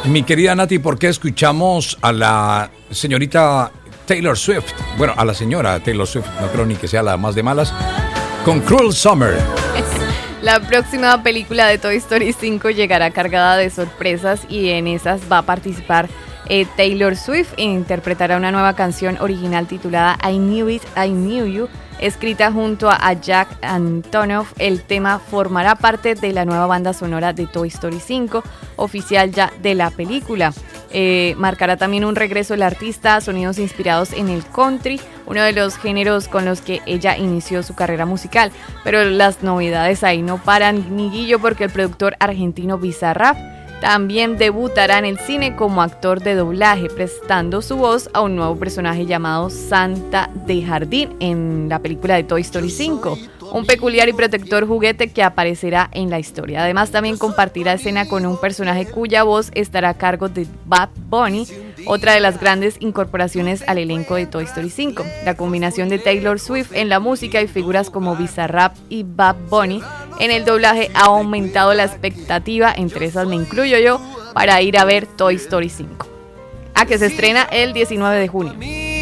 Mi querida Nati, ¿por qué escuchamos a la señorita Taylor Swift? Bueno, a la señora Taylor Swift, no creo ni que sea la más de malas, con Cruel Summer. La próxima película de Toy Story 5 llegará cargada de sorpresas y en esas va a participar Taylor Swift e interpretará una nueva canción original titulada I Knew It, I Knew You, escrita junto a Jack Antonoff. El tema formará parte de la nueva banda sonora de Toy Story 5, oficial ya de la película. Marcará también un regreso del artista a sonidos inspirados en el country, uno de los géneros con los que ella inició su carrera musical. Pero las novedades ahí no paran, ni Guillo, porque el productor argentino Bizarrap también debutará en el cine como actor de doblaje, prestando su voz a un nuevo personaje llamado Santa de Jardín en la película de Toy Story 5, un peculiar y protector juguete que aparecerá en la historia. Además, también compartirá escena con un personaje cuya voz estará a cargo de Bad Bunny, otra de las grandes incorporaciones al elenco de Toy Story 5. La combinación de Taylor Swift en la música y figuras como Bizarrap y Bad Bunny en el doblaje ha aumentado la expectativa, entre esas me incluyo yo, para ir a ver Toy Story 5, que se estrena el 19 de junio.